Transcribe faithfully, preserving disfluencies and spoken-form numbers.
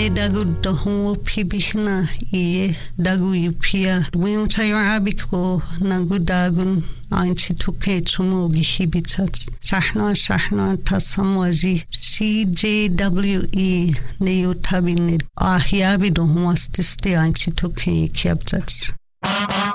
ne dagu dohu pibihna iye dagu yupia wim tayo abiko nagu dagun anchi tuke chumo gihibitat shahna shahna tasamwaji C J W E ne yotabine ahyabi dohu astiste anchi tuke kiabtat